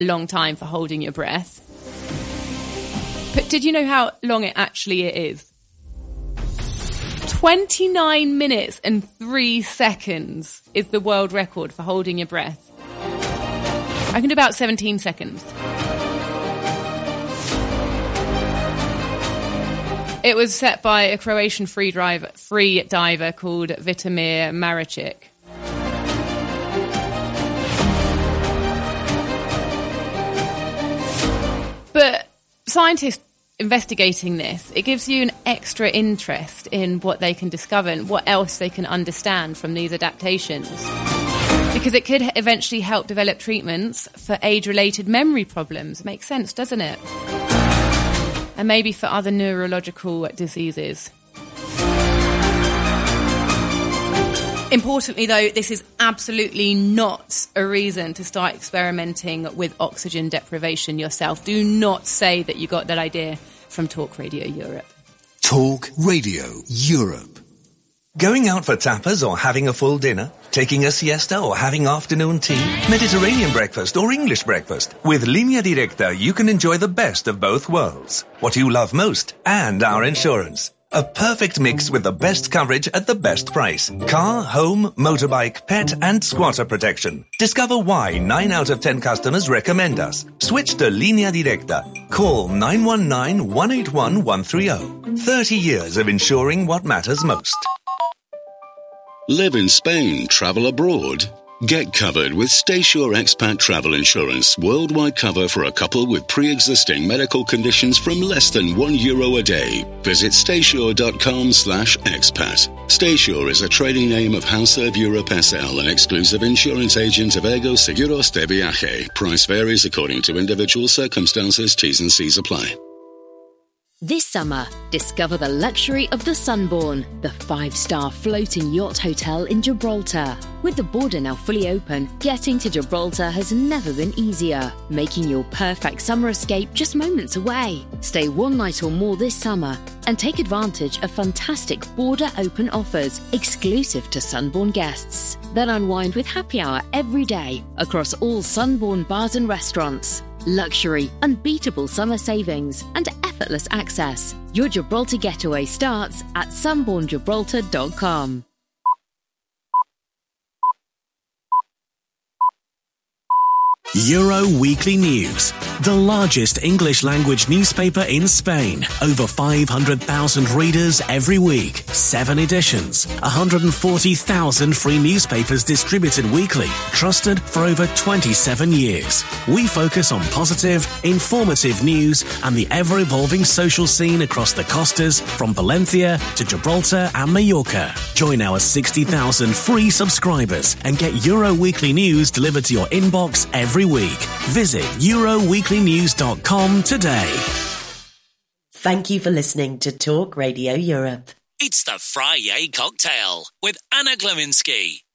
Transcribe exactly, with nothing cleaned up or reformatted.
long time for holding your breath. But did you know how long it actually is? twenty-nine minutes and three seconds is the world record for holding your breath. I can do about seventeen seconds. It was set by a Croatian free diver, free diver called Vitomir Maričić. But scientists investigating this, it gives you an extra interest in what they can discover and what else they can understand from these adaptations. Because it could eventually help develop treatments for age-related memory problems. Makes sense, doesn't it? And maybe for other neurological diseases. Importantly, though, this is absolutely not a reason to start experimenting with oxygen deprivation yourself. Do not say that you got that idea from Talk Radio Europe. Talk Radio Europe. Going out for tapas or having a full dinner? Taking a siesta or having afternoon tea? Mediterranean breakfast or English breakfast? With Línea Directa, you can enjoy the best of both worlds. What you love most and our insurance. A perfect mix with the best coverage at the best price. Car, home, motorbike, pet and squatter protection. Discover why nine out of ten customers recommend us. Switch to Línea Directa. Call nine one nine, one eight one, one three zero. thirty years of insuring what matters most. Live in Spain, travel abroad. Get covered with StaySure Expat Travel Insurance. Worldwide cover for a couple with pre-existing medical conditions from less than one euro a day. Visit staysure.com slash expat. StaySure is a trading name of Hauserve Europe S L, an exclusive insurance agent of Ego Seguros de Viaje. Price varies according to individual circumstances. T's and C's apply. This summer, discover the luxury of the Sunborn, the five-star floating yacht hotel in Gibraltar. With the border now fully open, getting to Gibraltar has never been easier, making your perfect summer escape just moments away. Stay one night or more this summer and take advantage of fantastic border-open offers exclusive to Sunborn guests. Then unwind with happy hour every day across all Sunborn bars and restaurants. Luxury, unbeatable summer savings, and effortless access. Your Gibraltar getaway starts at sunborn gibraltar dot com. Euro Weekly News, the largest English-language newspaper in Spain. Over five hundred thousand readers every week, seven editions, one hundred forty thousand free newspapers distributed weekly, trusted for over twenty-seven years. We focus on positive, informative news and the ever-evolving social scene across the costas from Valencia to Gibraltar and Mallorca. Join our sixty thousand free subscribers and get Euro Weekly News delivered to your inbox every week. Visit euro weekly news dot com today. Thank you for listening to Talk Radio Europe. It's the Friday Cocktail with Anna Glowinski.